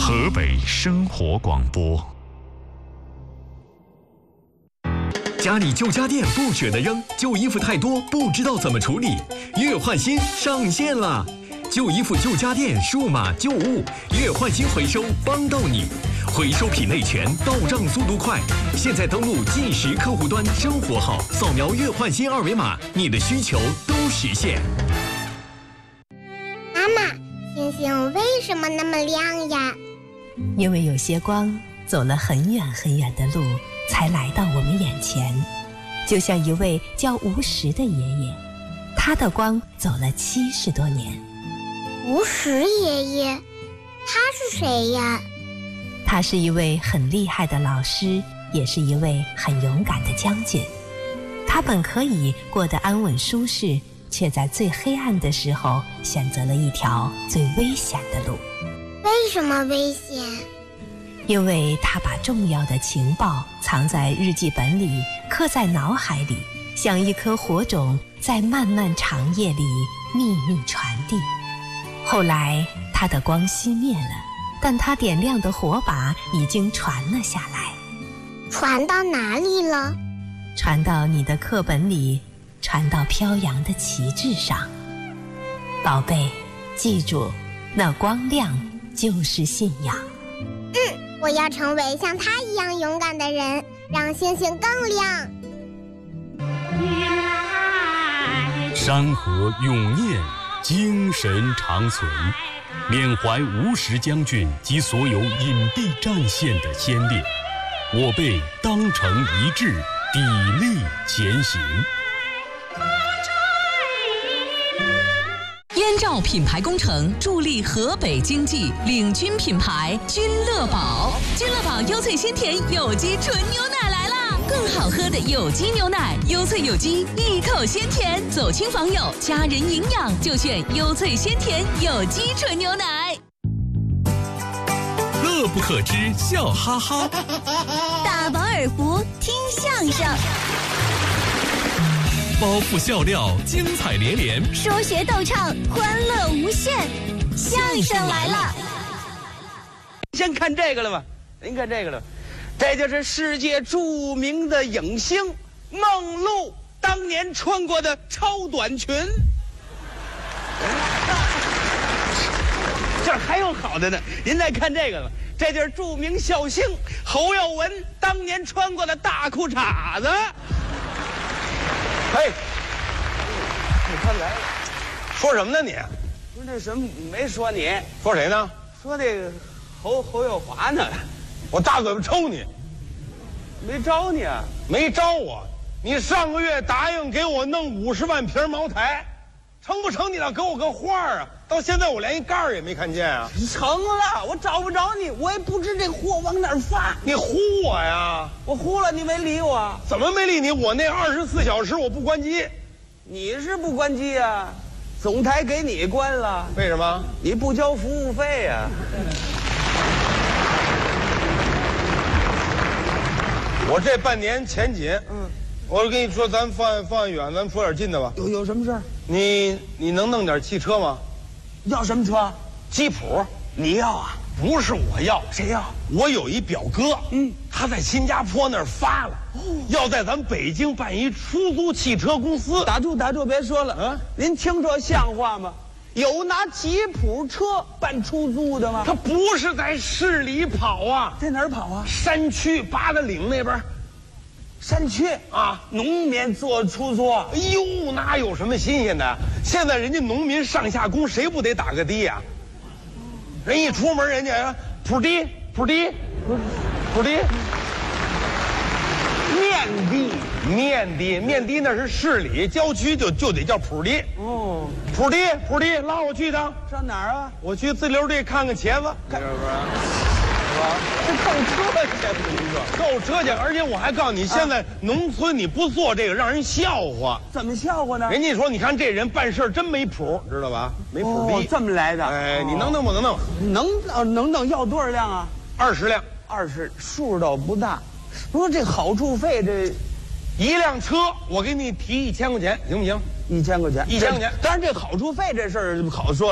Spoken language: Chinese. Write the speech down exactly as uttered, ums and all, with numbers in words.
河北生活广播。家里旧家电不舍得扔，旧衣服太多不知道怎么处理，月换新上线了！旧衣服、旧家电、数码旧物，月换新回收帮到你，回收品类全，到账速度快。现在登录计时客户端生活号，扫描月换新二维码，你的需求都实现。 妈妈，星星为什么那么亮呀？ 因为有些光走了很远很远的路，才来到我们眼前。就像一位叫吴石的爷爷，他的光走了七十多年。 吴石爷爷，他是谁呀？ 他是一位很厉害的老师，也是一位很勇敢的将军。他本可以过得安稳舒适，却在最黑暗的时候选择了一条最危险的路。 为什么危险？ 因为他把重要的情报藏在日记本里，刻在脑海里，像一颗火种，在漫漫长夜里秘密传递。后来他的光熄灭了，但他点亮的火把已经传了下来。 传到哪里了？ 传到你的课本里，传到飘扬的旗帜上。宝贝，记住，那光亮就是信仰。 嗯，我要成为像他一样勇敢的人，让星星更亮。 山河永念，精神长存，缅怀吴石将军及所有隐蔽战线的先烈，我辈当成一致，砥砺前行。 燕赵品牌工程助力河北经济，领军品牌君乐宝。君乐宝优萃鲜甜有机纯牛奶来啦！更好喝的有机牛奶，优萃有机，一口鲜甜。走亲访友，家人营养就选优萃鲜甜有机纯牛奶。 乐不可支，笑哈哈。 大饱耳福，听相声。 包袱笑料，精彩连连； 说学逗唱，欢乐无限。相声来了！ 先看这个了吧，您看这个了，这就是世界著名的影星梦露当年穿过的超短裙。这还有好的呢，您再看这个吧，这就是著名笑星侯耀文当年穿过的大裤衩子。 嘿，你看来了，说什么呢你？ 不是那什么，没说你， 说谁呢？ 说这个侯侯耀华呢。 我大嘴巴抽你！ 没招你啊？ 没招我。你上个月答应给我弄五十万瓶茅台，成不成？你倒给我个话啊！到现在我连一盖儿也没看见啊！ 成了，我找不着你，我也不知这货往哪儿发。 你唬我呀？ 我唬了你没理我。 怎么没理你？我那二十四小时我不关机。 你是不关机啊？总台给你关了。 为什么？ 你不交服务费呀、啊？ 我这半年前紧，嗯，我跟你说，咱放放远，咱说点近的吧。 有有什么事儿？ 你你能弄点汽车吗？ 要什么车？ 吉普。 你要啊？ 不是我要， 谁要？ 我有一表哥，嗯，他在新加坡那儿发了，哦，要在咱北京办一出租汽车公司。 打住打住，别说了，嗯，您听说像话吗？有拿吉普车办出租的吗？ 他不是在市里跑啊， 在哪儿跑啊？ 山区八达岭那边。 山区啊，农民做出租。 哎呦，哪有什么新鲜的？现在人家农民上下工，谁不得打个的呀？人一出门，人家扑的扑的扑的，面的面的面的，那是市里，郊区就就得叫扑的。哦，扑的扑的，拉我去一趟。 上哪儿啊？ 我去自留地看看茄子。 看是不是？这购车去， 购车去，而且我还告诉你，现在农村你不做这个，让人笑话。 怎么笑话呢？ 人家说，你看这人办事真没谱，知道吧？没谱逼， 哦，这么来的。 哎，你能弄不能弄？ 能呃能弄，要多少辆啊？ 二十辆， 二十数倒不大。不过这好处费，这一辆车我给你提一千块钱，行不行？ 一千块钱， 一千块钱。 当然这好处费这事儿好说。